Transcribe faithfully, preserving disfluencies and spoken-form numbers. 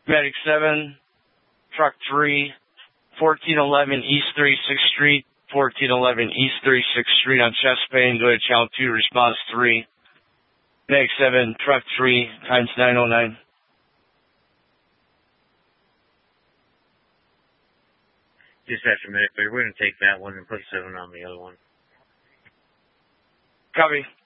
Medic seven, Truck three, fourteen eleven East thirty-sixth Street, fourteen eleven East thirty-sixth Street on chest pain. Go to channel two, response three. Medic seven, Truck three, times nine oh nine. Dispatcher medic, we're going to take that one and put seven on the other one. Copy.